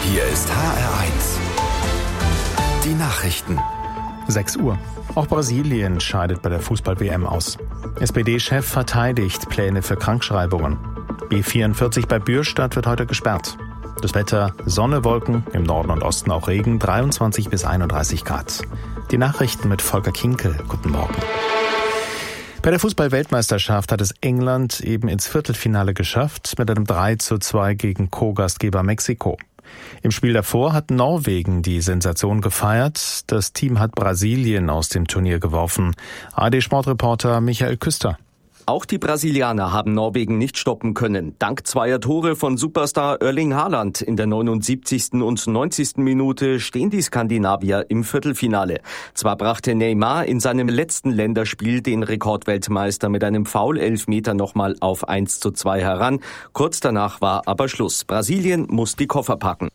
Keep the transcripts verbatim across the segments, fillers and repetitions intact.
Hier ist H R eins. Die Nachrichten. sechs Uhr. Auch Brasilien scheidet bei der Fußball-W M aus. S P D-Chef verteidigt Pläne für Krankschreibungen. B vierundvierzig bei Bürstadt wird heute gesperrt. Das Wetter: Sonne, Wolken, im Norden und Osten auch Regen, dreiundzwanzig bis einunddreißig Grad. Die Nachrichten mit Volker Kinkel. Guten Morgen. Bei der Fußball-Weltmeisterschaft hat es England eben ins Viertelfinale geschafft mit einem drei zu zwei gegen Co-Gastgeber Mexiko. Im Spiel davor hat Norwegen die Sensation gefeiert. Das Team hat Brasilien aus dem Turnier geworfen. A R D-Sportreporter Michael Küster. Auch die Brasilianer haben Norwegen nicht stoppen können. Dank zweier Tore von Superstar Erling Haaland in der neunundsiebzigsten und neunzigsten Minute stehen die Skandinavier im Viertelfinale. Zwar brachte Neymar in seinem letzten Länderspiel den Rekordweltmeister mit einem Foul-Elfmeter nochmal auf eins zu zwei heran. Kurz danach war aber Schluss. Brasilien muss die Koffer packen.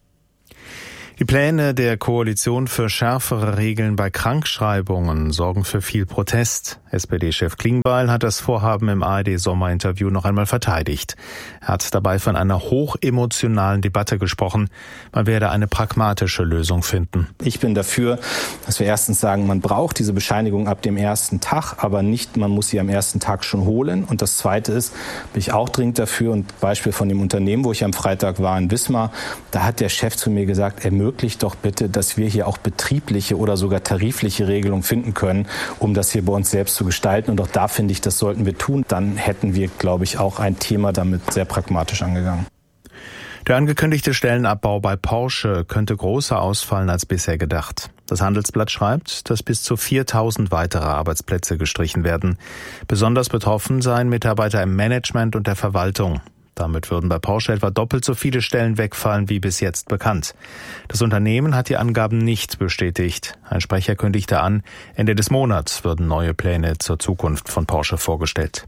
Die Pläne der Koalition für schärfere Regeln bei Krankschreibungen sorgen für viel Protest. S P D-Chef Klingbeil hat das Vorhaben im A R D-Sommerinterview noch einmal verteidigt. Er hat dabei von einer hochemotionalen Debatte gesprochen. Man werde eine pragmatische Lösung finden. Ich bin dafür, dass wir erstens sagen, man braucht diese Bescheinigung ab dem ersten Tag, aber nicht, man muss sie am ersten Tag schon holen. Und das Zweite ist, bin ich auch dringend dafür, und Beispiel von dem Unternehmen, wo ich am Freitag war in Wismar, da hat der Chef zu mir gesagt, er ermöglicht doch bitte, dass wir hier auch betriebliche oder sogar tarifliche Regelungen finden können, um das hier bei uns selbst zu gestalten. Und auch da finde ich, das sollten wir tun. Dann hätten wir, glaube ich, auch ein Thema damit sehr pragmatisch angegangen. Der angekündigte Stellenabbau bei Porsche könnte größer ausfallen als bisher gedacht. Das Handelsblatt schreibt, dass bis zu viertausend weitere Arbeitsplätze gestrichen werden. Besonders betroffen seien Mitarbeiter im Management und der Verwaltung. Damit würden bei Porsche etwa doppelt so viele Stellen wegfallen wie bis jetzt bekannt. Das Unternehmen hat die Angaben nicht bestätigt. Ein Sprecher kündigte an, Ende des Monats würden neue Pläne zur Zukunft von Porsche vorgestellt.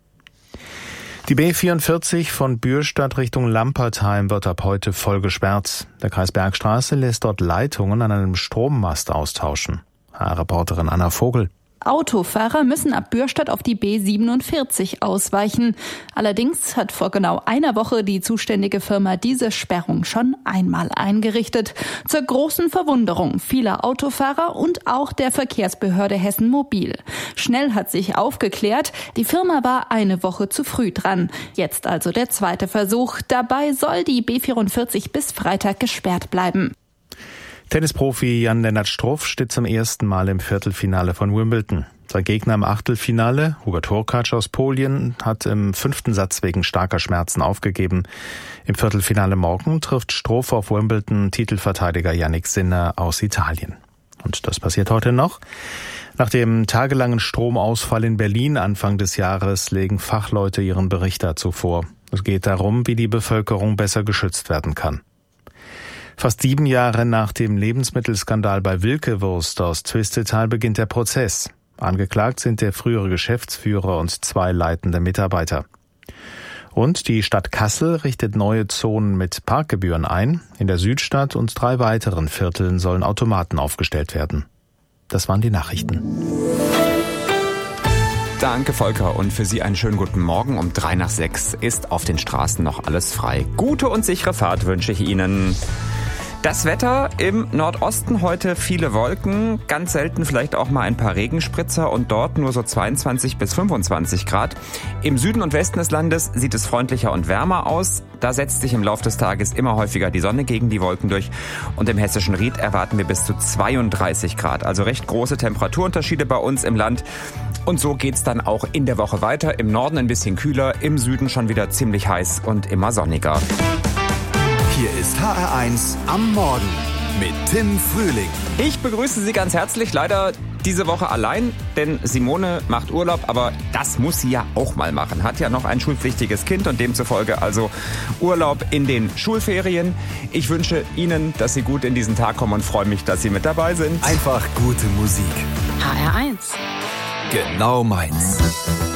Die B vierundvierzig von Bürstadt Richtung Lampertheim wird ab heute voll gesperrt. Der Kreis Bergstraße lässt dort Leitungen an einem Strommast austauschen. H R-Reporterin Anna Vogel. Autofahrer müssen ab Bürstadt auf die B siebenundvierzig ausweichen. Allerdings hat vor genau einer Woche die zuständige Firma diese Sperrung schon einmal eingerichtet. Zur großen Verwunderung vieler Autofahrer und auch der Verkehrsbehörde Hessen Mobil. Schnell hat sich aufgeklärt, die Firma war eine Woche zu früh dran. Jetzt also der zweite Versuch. Dabei soll die B vierundvierzig bis Freitag gesperrt bleiben. Tennisprofi Jan-Lennart Struff steht zum ersten Mal im Viertelfinale von Wimbledon. Sein Gegner im Achtelfinale, Hubert Hurkacz aus Polen, hat im fünften Satz wegen starker Schmerzen aufgegeben. Im Viertelfinale morgen trifft Struff auf Wimbledon Titelverteidiger Jannik Sinner aus Italien. Und das passiert heute noch. Nach dem tagelangen Stromausfall in Berlin Anfang des Jahres legen Fachleute ihren Bericht dazu vor. Es geht darum, wie die Bevölkerung besser geschützt werden kann. Fast sieben Jahre nach dem Lebensmittelskandal bei Wilke-Wurst aus Twistetal beginnt der Prozess. Angeklagt sind der frühere Geschäftsführer und zwei leitende Mitarbeiter. Und die Stadt Kassel richtet neue Zonen mit Parkgebühren ein. In der Südstadt und drei weiteren Vierteln sollen Automaten aufgestellt werden. Das waren die Nachrichten. Danke, Volker. Und für Sie einen schönen guten Morgen. Um drei nach sechs ist auf den Straßen noch alles frei. Gute und sichere Fahrt wünsche ich Ihnen. Das Wetter im Nordosten heute viele Wolken, ganz selten vielleicht auch mal ein paar Regenspritzer und dort nur so zweiundzwanzig bis fünfundzwanzig Grad. Im Süden und Westen des Landes sieht es freundlicher und wärmer aus. Da setzt sich im Laufe des Tages immer häufiger die Sonne gegen die Wolken durch. Und im hessischen Ried erwarten wir bis zu zweiunddreißig Grad. Also recht große Temperaturunterschiede bei uns im Land. Und so geht's dann auch in der Woche weiter. Im Norden ein bisschen kühler, im Süden schon wieder ziemlich heiß und immer sonniger. Hier ist H R eins am Morgen mit Tim Frühling. Ich begrüße Sie ganz herzlich, leider diese Woche allein, denn Simone macht Urlaub, aber das muss sie ja auch mal machen. Hat ja noch ein schulpflichtiges Kind und demzufolge also Urlaub in den Schulferien. Ich wünsche Ihnen, dass Sie gut in diesen Tag kommen und freue mich, dass Sie mit dabei sind. Einfach gute Musik. H R eins. Genau meins.